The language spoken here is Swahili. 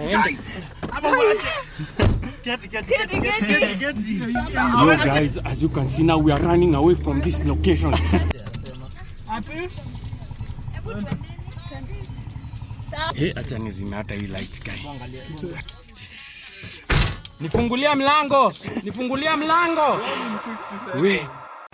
Get. Yo guys, as you can see now, we are running away from this location. Hey, acha nizime hata hii light guy. Nifungulia mlango. We.